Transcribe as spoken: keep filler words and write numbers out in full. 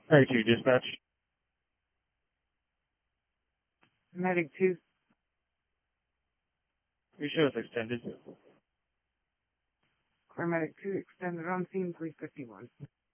thirty-two, dispatch. Medic two. We show us extended. Paramedic two, extended on scene, three fifty-one.